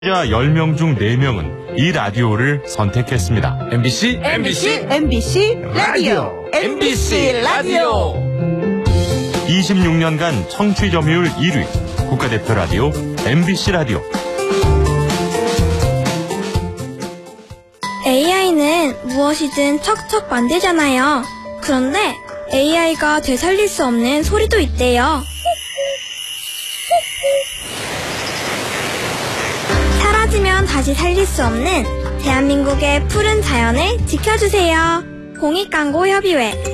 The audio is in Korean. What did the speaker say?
자, 10명 중 4명은 이 라디오를 선택했습니다. MBC 라디오. 26년간 청취 점유율 1위 국가대표 라디오 MBC 라디오. AI는 무엇이든 척척 만들잖아요. 그런데 AI가 되살릴 수 없는 소리도 있대요. 사라지면 다시 살릴 수 없는 대한민국의 푸른 자연을 지켜주세요. 공익광고협의회